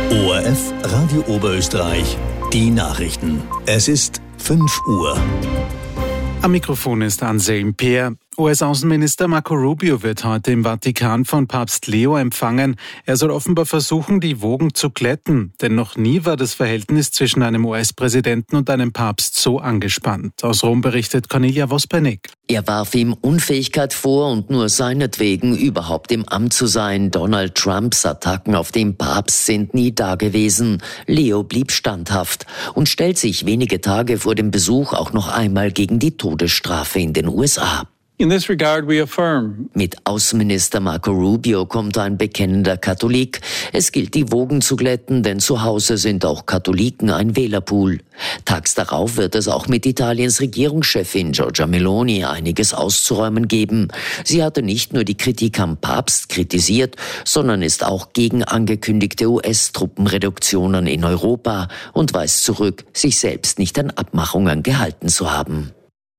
ORF Radio Oberösterreich, die Nachrichten. Es ist 5 Uhr. Am Mikrofon ist Anselm Peer. US-Außenminister Marco Rubio wird heute im Vatikan von Papst Leo empfangen. Er soll offenbar versuchen, die Wogen zu glätten. Denn noch nie war das Verhältnis zwischen einem US-Präsidenten und einem Papst so angespannt. Aus Rom berichtet Cornelia Vospernik. Er warf ihm Unfähigkeit vor und nur seinetwegen überhaupt im Amt zu sein. Donald Trumps Attacken auf den Papst sind nie dagewesen. Leo blieb standhaft und stellt sich wenige Tage vor dem Besuch auch noch einmal gegen die Todesstrafe in den USA. In this regard, we affirm. Mit Außenminister Marco Rubio kommt ein bekennender Katholik. Es gilt, die Wogen zu glätten, denn zu Hause sind auch Katholiken ein Wählerpool. Tags darauf wird es auch mit Italiens Regierungschefin Giorgia Meloni einiges auszuräumen geben. Sie hatte nicht nur die Kritik am Papst kritisiert, sondern ist auch gegen angekündigte US-Truppenreduktionen in Europa und weist zurück, sich selbst nicht an Abmachungen gehalten zu haben.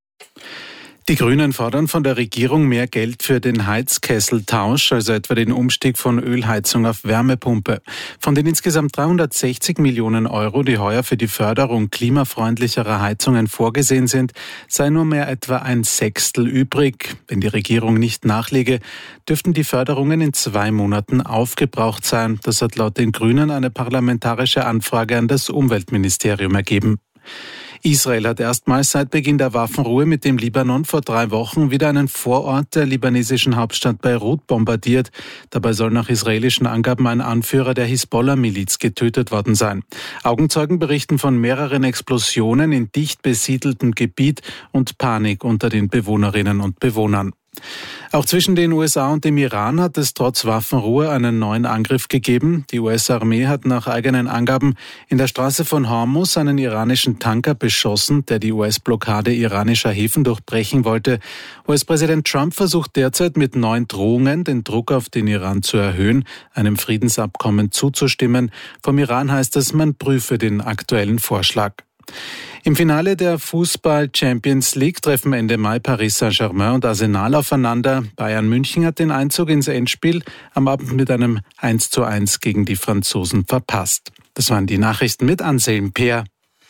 Die Grünen fordern von der Regierung mehr Geld für den Heizkesseltausch, also etwa den Umstieg von Ölheizung auf Wärmepumpe. Von den insgesamt 360 Millionen Euro, die heuer für die Förderung klimafreundlicherer Heizungen vorgesehen sind, sei nur mehr etwa ein Sechstel übrig. Wenn die Regierung nicht nachlege, dürften die Förderungen in 2 Monaten aufgebraucht sein. Das hat laut den Grünen eine parlamentarische Anfrage an das Umweltministerium ergeben. Israel hat erstmals seit Beginn der Waffenruhe mit dem Libanon vor 3 Wochen wieder einen Vorort der libanesischen Hauptstadt Beirut bombardiert. Dabei soll nach israelischen Angaben ein Anführer der Hisbollah-Miliz getötet worden sein. Augenzeugen berichten von mehreren Explosionen in dicht besiedeltem Gebiet und Panik unter den Bewohnerinnen und Bewohnern. Auch zwischen den USA und dem Iran hat es trotz Waffenruhe einen neuen Angriff gegeben. Die US-Armee hat nach eigenen Angaben in der Straße von Hormuz einen iranischen Tanker beschossen, der die US-Blockade iranischer Häfen durchbrechen wollte. US-Präsident Trump versucht derzeit mit neuen Drohungen den Druck auf den Iran zu erhöhen, einem Friedensabkommen zuzustimmen. Vom Iran heißt es, man prüfe den aktuellen Vorschlag. Im Finale der Fußball-Champions League treffen Ende Mai Paris Saint-Germain und Arsenal aufeinander. Bayern München hat den Einzug ins Endspiel am Abend mit einem 1:1 gegen die Franzosen verpasst. Das waren die Nachrichten mit Anselm Peer.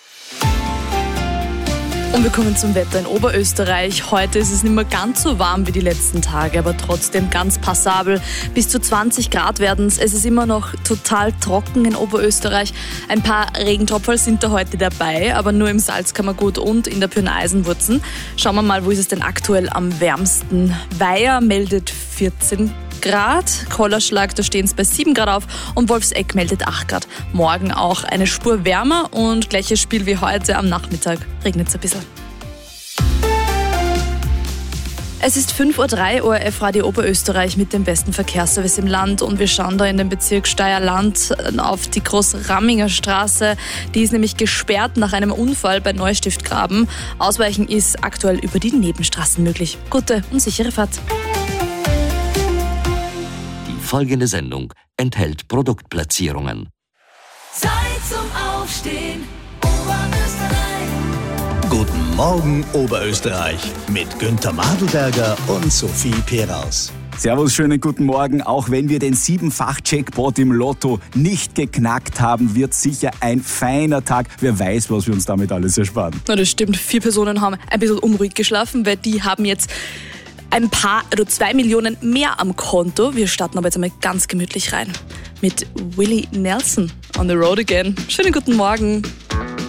Und wir kommen zum Wetter in Oberösterreich. Heute ist es nicht mehr ganz so warm wie die letzten Tage, aber trotzdem ganz passabel. Bis zu 20 Grad werden es. Es ist immer noch total trocken in Oberösterreich. Ein paar Regentropfen sind da heute dabei, aber nur im Salzkammergut und in der Pirna-Eisenwurzen. Schauen wir mal, wo ist es denn aktuell am wärmsten? Weiher meldet 14 Grad, Kollerschlag, da stehen es bei 7 Grad auf und Wolfseck meldet 8 Grad. Morgen auch eine Spur wärmer und gleiches Spiel wie heute am Nachmittag. Regnet es ein bisschen. Es ist 5:03 Uhr, ORF Radio Oberösterreich mit dem besten Verkehrsservice im Land und wir schauen da in den Bezirk Steierland auf die Großramminger Straße. Die ist nämlich gesperrt nach einem Unfall bei Neustiftgraben. Ausweichen ist aktuell über die Nebenstraßen möglich. Gute und sichere Fahrt. Folgende Sendung enthält Produktplatzierungen. Zeit zum Aufstehen, Oberösterreich. Guten Morgen Oberösterreich mit Günther Madelberger und Sophie Peraus. Servus, schönen guten Morgen. Auch wenn wir den 7-fach-Jackpot im Lotto nicht geknackt haben, wird sicher ein feiner Tag. Wer weiß, was wir uns damit alles ersparen. Na, das stimmt. 4 Personen haben ein bisschen unruhig geschlafen, weil die haben jetzt ein paar oder 2 Millionen mehr am Konto. Wir starten aber jetzt einmal ganz gemütlich rein mit Willie Nelson on the road again. Schönen guten Morgen.